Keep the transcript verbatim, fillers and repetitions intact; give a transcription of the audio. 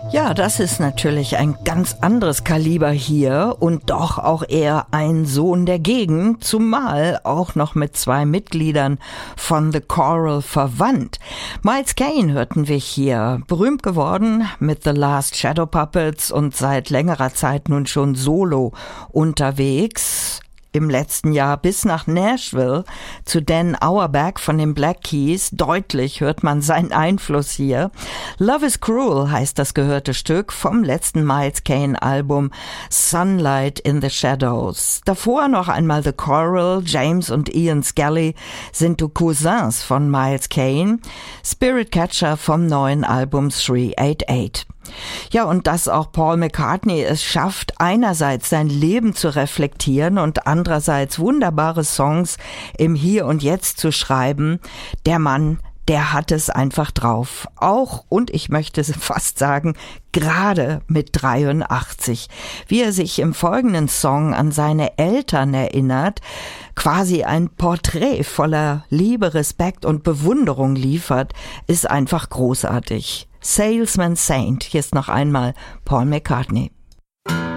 Ja, das ist natürlich ein ganz anderes Kaliber hier und doch auch eher ein Sohn der Gegend, zumal auch noch mit zwei Mitgliedern von The Coral verwandt. Miles Kane hörten wir hier, berühmt geworden mit The Last Shadow Puppets und seit längerer Zeit nun schon solo unterwegs. Im letzten Jahr bis nach Nashville zu Dan Auerbach von den Black Keys. Deutlich hört man seinen Einfluss hier. Love is Cruel heißt das gehörte Stück vom letzten Miles Kane Album Sunlight in the Shadows. Davor noch einmal The Coral. James und Ian Scully sind die Cousins von Miles Kane. Spirit Catcher vom neuen Album drei acht acht. Ja, und dass auch Paul McCartney es schafft, einerseits sein Leben zu reflektieren und andererseits wunderbare Songs im Hier und Jetzt zu schreiben, der Mann, der hat es einfach drauf. Auch, und ich möchte fast sagen, gerade mit dreiundachtzig. Wie er sich im folgenden Song an seine Eltern erinnert, quasi ein Porträt voller Liebe, Respekt und Bewunderung liefert, ist einfach großartig. Salesman Saint, hier ist noch einmal Paul McCartney.